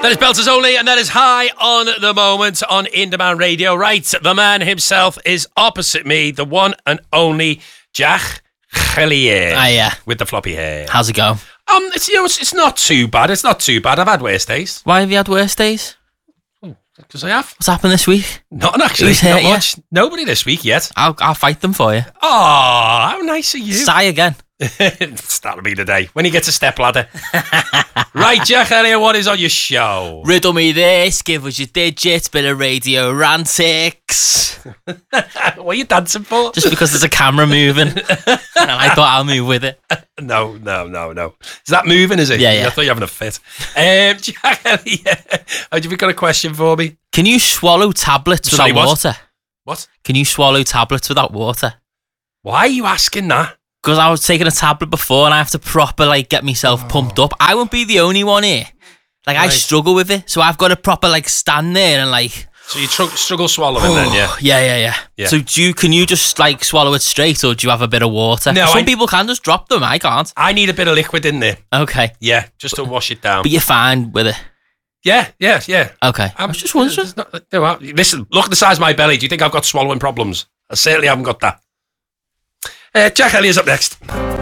That is Belters Only, and that is High on the Moment on In Demand Radio. Right, the man himself is opposite me, the one and only Jack Hellier. Yeah. With the floppy hair. How's it go? It's not too bad. It's not too bad. I've had worse days. Why have you had worse days? Because I have. What's happened this week? Nothing, actually. Who's hurt Not much. Nobody this week yet. I'll fight them for you. Oh, how nice of you. Sigh again. That'll be the day. When he gets a stepladder. Right, Jack Hellier, what is on your show? Riddle me this, give us your digits, bit of radio rantics. What are you dancing for? Just because there's a camera moving. And I thought I'll move with it. No. Is that moving, is it? Yeah. I thought you were having a fit. Jack Hellier, have you got a question for me? Can you swallow tablets without water? What? Can you swallow tablets without water? Why are you asking that? Because I was taking a tablet before and I have to proper get myself pumped up. I won't be the only one here. I Right. struggle with it, so I've got to proper stand there and So you struggle swallowing then, yeah? Yeah. So can you just swallow it straight, or do you have a bit of water? No, Some people can just drop them. I can't. I need a bit of liquid in there. Okay. Yeah, just to wash it down. But you're fine with it. Yeah. Okay. I was just wondering. Listen, look at the size of my belly. Do you think I've got swallowing problems? I certainly haven't got that. Jack Hellier's up next.